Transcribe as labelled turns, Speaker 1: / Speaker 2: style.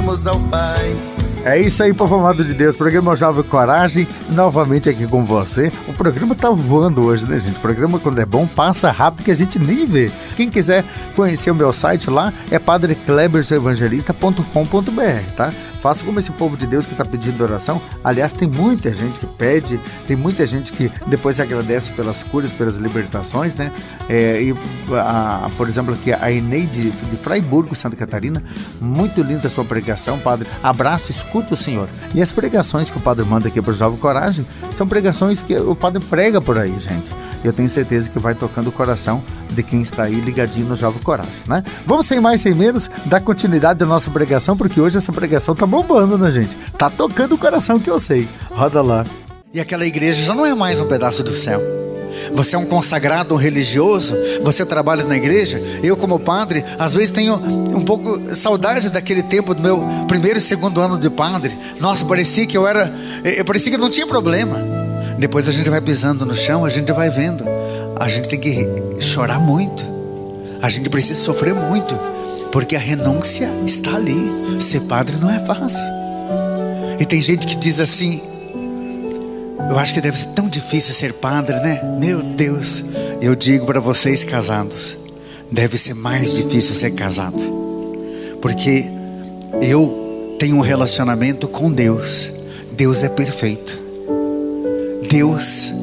Speaker 1: diremos ao Pai.
Speaker 2: É isso aí, povo amado de Deus. Programa Jovem Coragem, novamente aqui com você. O programa tá voando hoje, né, gente? O programa, quando é bom, passa rápido que a gente nem vê. Quem quiser conhecer o meu site lá é padreclebersoevangelista.com.br, tá? Faça como esse povo de Deus que está pedindo oração. Aliás, tem muita gente que pede, tem muita gente que depois agradece pelas curas, pelas libertações, né? Por exemplo, aqui a Eneide de Fraiburgo, Santa Catarina. Muito linda a sua pregação, padre. Abraço, escuta o Senhor. E as pregações que o padre manda aqui para o Jovem Coragem são pregações que o padre prega por aí, gente. Eu tenho certeza que vai tocando o coração de quem está aí ligadinho no Jovem Coragem, né? Vamos sem mais, sem menos, dar continuidade à nossa pregação, porque hoje essa pregação tá bombando, né, gente? Tá tocando o coração, que eu sei. Roda lá.
Speaker 1: E aquela igreja já não é mais um pedaço do céu. Você é um consagrado, um religioso, você trabalha na igreja. Eu, como padre, às vezes tenho um pouco saudade daquele tempo do meu primeiro e segundo ano de padre. Nossa, parecia que eu não tinha problema. Depois a gente vai pisando no chão, a gente vai vendo. A gente tem que chorar muito. A gente precisa sofrer muito, porque a renúncia está ali. Ser padre não é fácil. E tem gente que diz assim: eu acho que deve ser tão difícil ser padre, né? Meu Deus. Eu digo para vocês casados, deve ser mais difícil ser casado, porque eu tenho um relacionamento com Deus. Deus é perfeito. Deus